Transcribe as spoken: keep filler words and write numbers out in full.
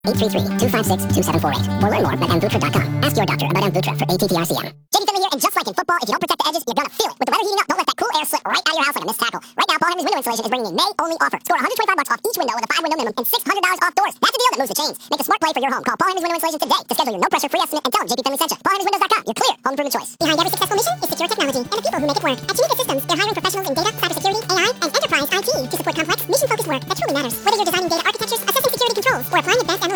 eight three three, two five six, two seven four eight. Or learn more at amvutra dot com. Ask your doctor about Amvutra for A T T R C M. J D Finley here, and just like in football, if you don't protect the edges, you're gonna feel it. With the weather heating up, don't let that cool air slip right out of your house like a missed tackle. Right now, Paul Henry's Window Insulation is bringing a May-only offer. Score one hundred twenty-five bucks off each window with a five-window minimum and six hundred dollars off doors. That's the deal that moves the chains. Make a smart play for your home. Call Paul Henry's Window Insulation today to schedule your no-pressure free estimate and tell them J D Finley sent you. paul henrys windows dot com. Your clear home improvement choice. Behind every successful mission is secure technology and the people who make it work. At Tunica Systems, they're hiring professionals in data, cybersecurity, A I, and enterprise I T to support complex, mission-focused work that truly matters. Whether you're designing data